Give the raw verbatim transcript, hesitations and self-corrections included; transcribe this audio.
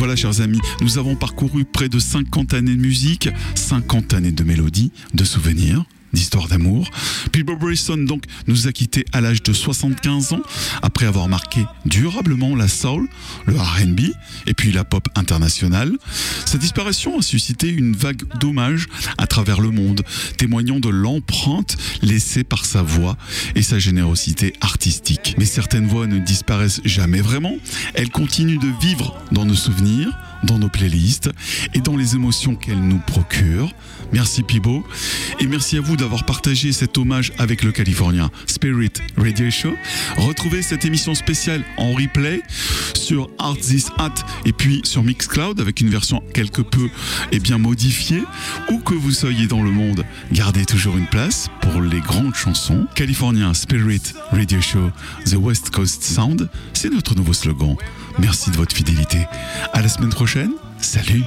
Voilà, chers amis, nous avons parcouru près de cinquante années de musique, cinquante années de mélodies, de souvenirs, d'histoire d'amour. Puis Bob Brisson donc nous a quittés à l'âge de soixante-quinze ans, après avoir marqué durablement la soul, le R and B et puis la pop internationale. Sa disparition a suscité une vague d'hommages à travers le monde, témoignant de l'empreinte laissée par sa voix et sa générosité artistique. Mais certaines voix ne disparaissent jamais vraiment, elles continuent de vivre dans nos souvenirs, dans nos playlists et dans les émotions qu'elles nous procurent. Merci Pibo et merci à vous d'avoir partagé cet hommage avec le Californien Spirit Radio Show. Retrouvez cette émission spéciale en replay sur Art This Hat et puis sur Mixcloud avec une version quelque peu et bien modifiée. Où que vous soyez dans le monde, gardez toujours une place pour les grandes chansons. Californien Spirit Radio Show, The West Coast Sound, c'est notre nouveau slogan. Merci de votre fidélité. À la semaine prochaine. Salut.